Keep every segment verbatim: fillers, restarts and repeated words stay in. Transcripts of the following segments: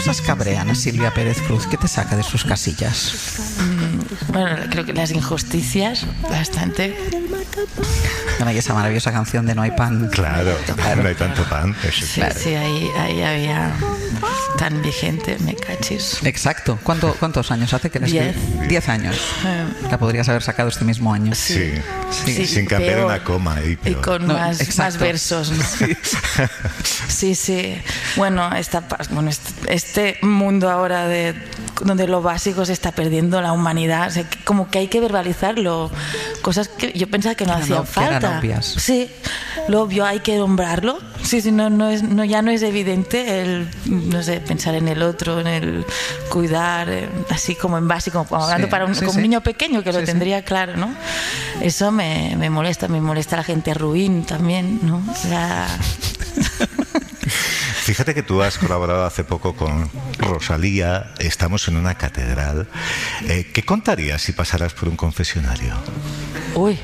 cosas cabrean a Silvia Pérez Cruz? ¿Qué te saca de sus casillas? Mm, bueno, creo que las injusticias, bastante. Bueno, y esa maravillosa canción de No hay pan. Claro, Claro. no hay tanto pan. Eso Sí, claro. sí, ahí, ahí había tan vigente, me cachis. Exacto. ¿Cuánto, ¿Cuántos años hace que la Diez. escribí? Diez años. La podrías haber sacado este mismo año. Sí, Sí, sí, sin cambiar peor. una coma. Y, Y con No, más, exacto. más versos, ¿no? Sí. sí, sí. Bueno, esta, bueno, este, este mundo ahora de donde lo básico se está perdiendo, la humanidad, o sea, que como que hay que verbalizarlo. Cosas que yo pensaba que no Que eran hacían ob- que eran falta. obvias. Sí, lo obvio hay que nombrarlo. Sí, sí, no, no es, no, ya no es evidente el, no sé, pensar en el otro, en el cuidar, eh, así como en básico, como hablando Sí, para un, sí, como sí. un niño pequeño que lo Sí, sí. tendría claro, ¿no? Eso me, me molesta, me molesta la gente ruin también, ¿no? O sea, Fíjate que tú has colaborado hace poco con Rosalía, estamos en una catedral. Eh, ¿Qué contarías si pasaras por un confesionario? uy.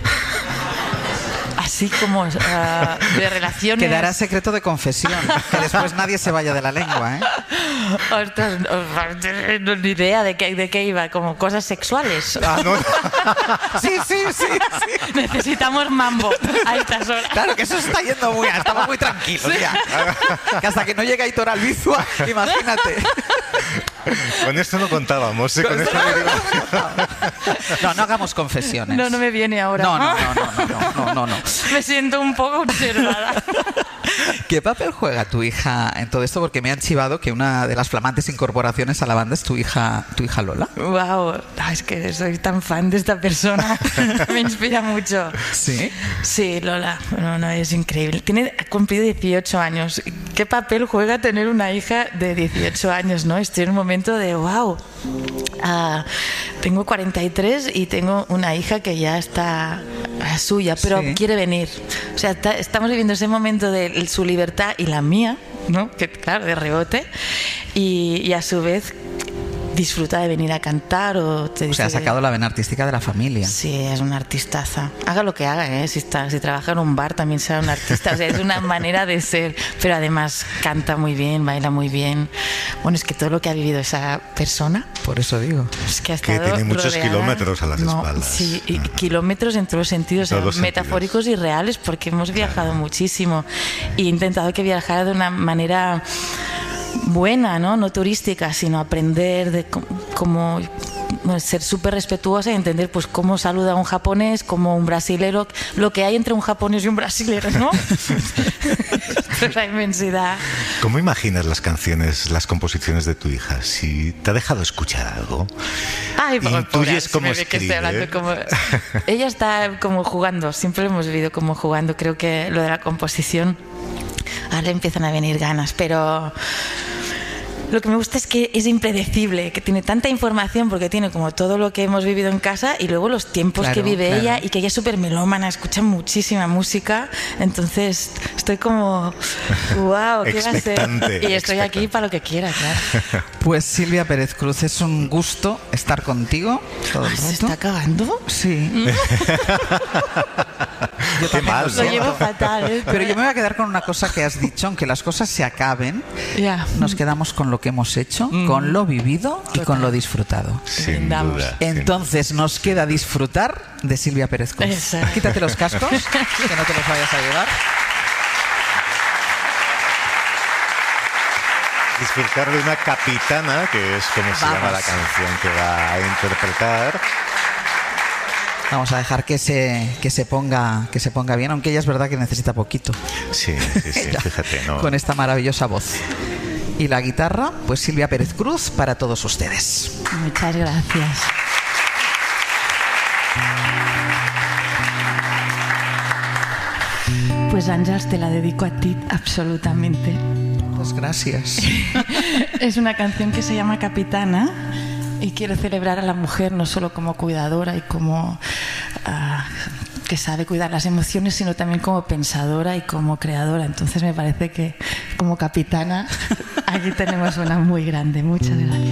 Así como uh, de relaciones. Quedará secreto de confesión, que después nadie se vaya de la lengua, ¿eh? Ostras, no, ni idea de qué, de qué iba, como cosas sexuales. Ah, no. Sí, sí, sí, sí. Necesitamos mambo a estas horas. Claro que eso se está yendo muy bien, estamos muy tranquilos ya. Que hasta que no llega Aitor Albizua, imagínate. Con esto no contábamos. ¿eh? Con esto no- No, no hagamos confesiones. No, no me viene ahora. No, no, no, no, no, no, no, no. Me siento un poco observada. ¿Qué papel juega tu hija en todo esto? Porque me han chivado que una de las flamantes incorporaciones a la banda es tu hija, tu hija Lola. Wow, es que soy tan fan de esta persona. Me inspira mucho. ¿Sí? Sí, Lola, no, no, es increíble. Tiene, ha cumplido dieciocho años. ¿Qué papel juega tener una hija de dieciocho años, no? Estoy en un momento de wow. Ah, tengo cuarenta y tres y tengo una hija que ya está ah, suya, pero Sí. quiere venir. O sea, está- estamos viviendo ese momento de su libertad y la mía, ¿no? Que claro, de rebote. Y, y a su vez disfruta de venir a cantar o te O sea, ha dice- sacado la vena artística de la familia. Sí, es una artistaza. Haga lo que haga, ¿eh? Si, está, si trabaja en un bar también será un artista. O sea, es una manera de ser. Pero además canta muy bien, baila muy bien. Bueno, es que todo lo que ha vivido esa persona, Por eso digo. es que ha Que estado tiene muchos rodeada- kilómetros a las No, espaldas. Sí, y kilómetros en todos los sentidos, o sea, Todos los metafóricos y reales, porque hemos viajado muchísimo. Y he intentado que viajara de una manera buena, ¿no? No turística, sino aprender de cómo, cómo, bueno, ser súper respetuosa y entender pues cómo saluda a un japonés, como un brasilero, lo que hay entre un japonés y un brasilero, ¿no? Esa inmensidad. ¿Cómo imaginas las canciones, las composiciones de tu hija? Si te ha dejado escuchar algo, Ay, pobre, intuyes si cómo me ve que estoy escribe. hablando como... Ella está como jugando, siempre lo hemos vivido como jugando. Creo que lo de la composición, ahora le empiezan a venir ganas, pero... Lo que me gusta es que es impredecible, que tiene tanta información porque tiene como todo lo que hemos vivido en casa y luego los tiempos Claro, que vive claro. ella y que ella es súper melómana, escucha muchísima música. Entonces estoy como, wow, ¿qué va a Expectante, ser? Y estoy aquí expectante. para lo que quiera, claro. Pues Silvia Pérez Cruz, es un gusto estar contigo todo el Ay, ¿se rato. está acabando? Sí. Yo Qué también mal, lo ¿no? Lo siento. llevo fatal, ¿eh? Pero yo me voy a quedar con una cosa que has dicho, aunque las cosas se acaben, Ya. nos quedamos con lo que hemos hecho, con lo vivido y con lo disfrutado. Sin Brindamos. duda. sin Entonces nos queda disfrutar de Silvia Pérez Cruz. Exacto. Quítate los cascos, que no te los vayas a llevar. disfrutar de una capitana, que es como se Vamos. llama la canción que va a interpretar. Vamos a dejar que se, que se ponga que se ponga bien, aunque ella es verdad que necesita poquito. Sí, sí, sí, Ya, fíjate, ¿no? con esta maravillosa voz. Y la guitarra, pues Silvia Pérez Cruz para todos ustedes. Muchas gracias. Pues Àngels, te la dedico a ti absolutamente. Pues gracias. Es una canción que se llama Capitana y quiero celebrar a la mujer no solo como cuidadora y como ah, que sabe cuidar las emociones, sino también como pensadora y como creadora. Entonces me parece que como capitana aquí tenemos una muy grande. Muchas gracias.